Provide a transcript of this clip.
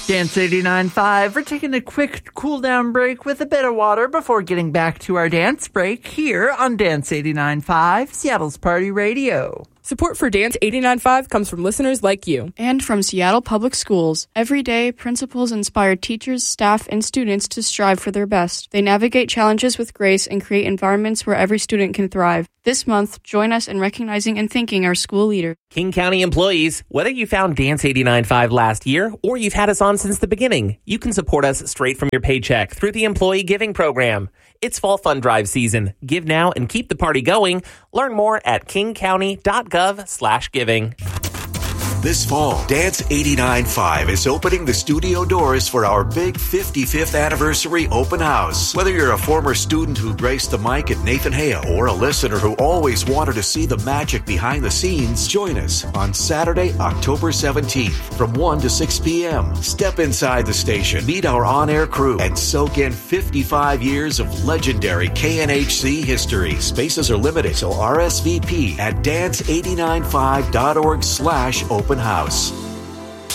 Dance 89.5. We're taking a quick cool-down break with a bit of water before getting back to our dance break here on Dance 89.5, Seattle's Party Radio. Support for Dance 89.5 comes from listeners like you. And from Seattle Public Schools. Every day, principals inspire teachers, staff, and students to strive for their best. They navigate challenges with grace and create environments where every student can thrive. This month, join us in recognizing and thanking our school leader. King County employees, whether you found Dance 89.5 last year or you've had us on since the beginning, you can support us straight from your paycheck through the Employee Giving Program. It's Fall Fund Drive season. Give now and keep the party going. Learn more at kingcounty.gov/giving. This fall, Dance 89.5 is opening the studio doors for our big 55th anniversary open house. Whether you're a former student who graced the mic at Nathan Hale or a listener who always wanted to see the magic behind the scenes, join us on Saturday, October 17th from 1 to 6 p.m. Step inside the station, meet our on-air crew, and soak in 55 years of legendary KNHC history. Spaces are limited, so RSVP at dance895.org/open house.